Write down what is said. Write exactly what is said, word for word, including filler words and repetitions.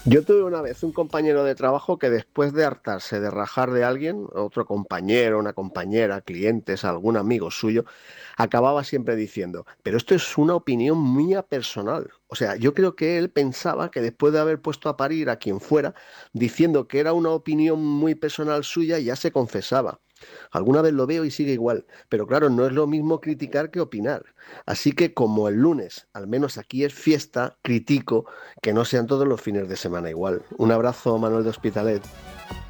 Yo tuve una vez un compañero de trabajo que después de hartarse de rajar de alguien, otro compañero, una compañera, clientes, algún amigo suyo, acababa siempre diciendo, pero esto es una opinión mía personal. O sea, yo creo que él pensaba que después de haber puesto a parir a quien fuera, diciendo que era una opinión muy personal suya, ya se confesaba. Alguna vez lo veo y sigue igual, pero claro, no es lo mismo criticar que opinar. Así que como el lunes, al menos aquí es fiesta, critico que no sean todos los fines de semana igual. Un abrazo, Manuel de Hospitalet.